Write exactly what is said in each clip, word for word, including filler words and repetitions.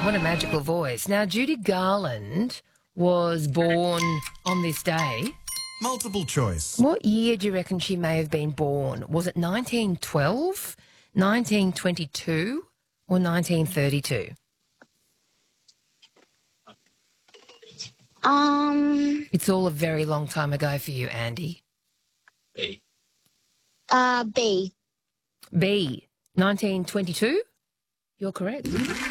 What a magical voice. Now, Judy Garland was born on this day. Multiple choice. What year do you reckon she may have been born? Was it nineteen twelve, nineteen twenty-two, or nineteen thirty-two? Um, It's all a very long time ago for you, Andy. B. uh, B. B, nineteen twenty-two? You're correct.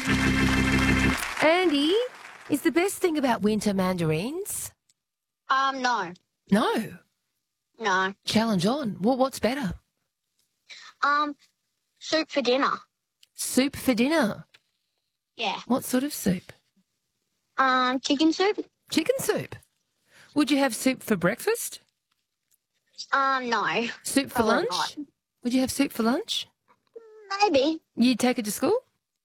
Andy, is the best thing about winter mandarins? Um, no. No. No. Challenge on. Well, what's better? Um, soup for dinner. Soup for dinner. Yeah. What sort of soup? Um, chicken soup. Chicken soup. Would you have soup for breakfast? Um, no. Soup for Probably lunch? not. Would you have soup for lunch? Maybe. You'd take it to school?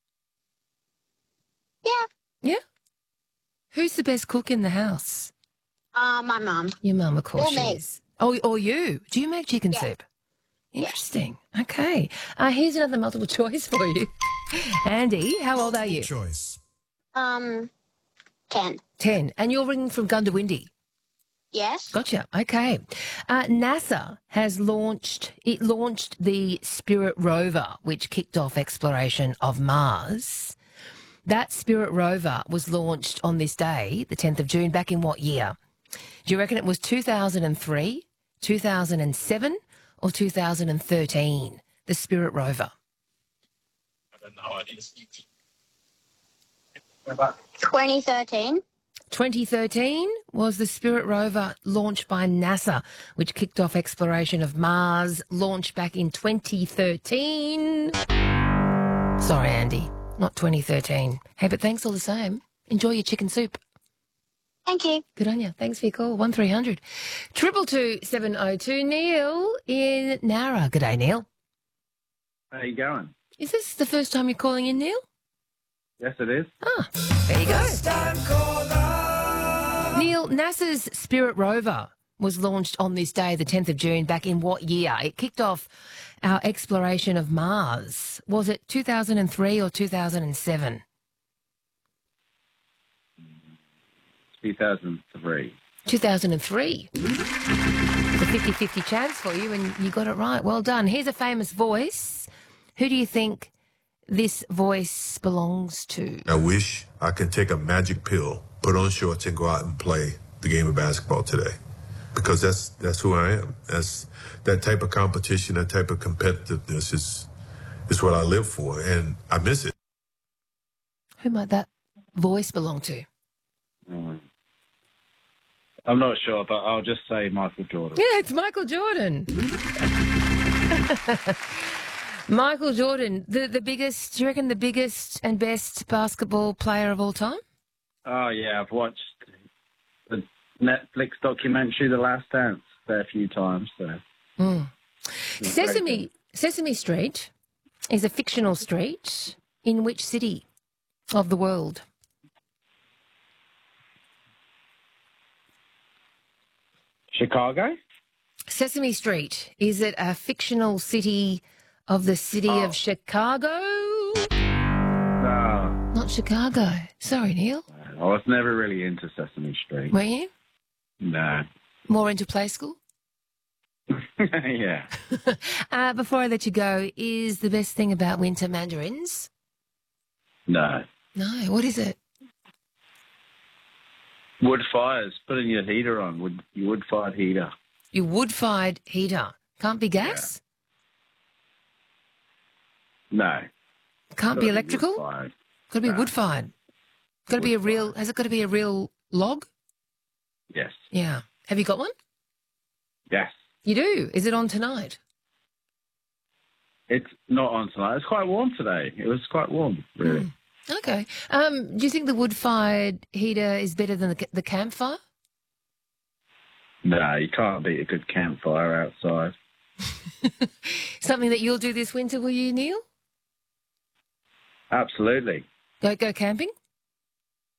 Yeah. Yeah. Who's the best cook in the house? Uh, my mum. Your mum, of course, Or she me. is. Oh, or you. Do you make chicken Yeah. soup? Interesting. Okay. Uh, here's another multiple choice for you. Andy, how old are you? Choice. Um, ten. Ten. And you're ringing from Gundawindi. Yes. Gotcha. Okay. Uh, NASA has launched, it launched the Spirit rover, which kicked off exploration of Mars. That Spirit rover was launched on this day, the tenth of June, back in what year? Do you reckon it was two thousand three, two thousand seven, or two thousand thirteen, the Spirit rover? I don't know. I didn't twenty thirteen. twenty thirteen was the Spirit rover launched by NASA, which kicked off exploration of Mars, launched back in twenty thirteen. Sorry, Andy, not twenty thirteen. Hey, but thanks all the same. Enjoy your chicken soup. Thank you. Good on you. Thanks for your call. one three hundred triple two seven oh two. Neil in Nara. Good day, Neil. How you going? Is this the first time you're calling in, Neil? Yes, it is. Ah, there you go. Neil, NASA's Spirit rover was launched on this day, the tenth of June, back in what year? It kicked off our exploration of Mars. Was it two thousand three or two thousand seven? two thousand three. two thousand three. It's a fifty-fifty chance for you, and you got it right. Well done. Here's a famous voice. Who do you think this voice belongs to? I wish I could take a magic pill, put on shorts, and go out and play the game of basketball today. Because that's that's who I am. That's that type of competition, that type of competitiveness is is what I live for, and I miss it. Who might that voice belong to? Mm. I'm not sure, but I'll just say Michael Jordan. Yeah, it's Michael Jordan. Michael Jordan, the, the biggest, do you reckon the biggest and best basketball player of all time? Oh, yeah, I've watched the Netflix documentary, The Last Dance, there a few times. So. Mm. It's Sesame, very Sesame Street is a fictional street in which city of the world? Chicago? Sesame Street, is it a fictional city of the city Oh. of Chicago? No, Not Chicago. Sorry, Neil. I was never really into Sesame Street. Were you? No. More into play school? Yeah. Uh, before I let you go, is the best thing about winter mandarins? No. No, what is it? Wood fires, putting your heater on, wood, your wood-fired heater. Your wood-fired heater. Can't be gas? No. Can't be electrical? Wood-fired. Got to be No. wood-fired. Got to be a real, has it got to be a real log? Yes. Yeah. Have you got one? Yes. You do? Is it on tonight? It's not on tonight. It's quite warm today. It was quite warm, really. Mm. Okay. Um, do you think the wood-fired heater is better than the, the campfire? No, you can't beat a good campfire outside. Something that you'll do this winter, will you, Neil? Absolutely. Go go camping?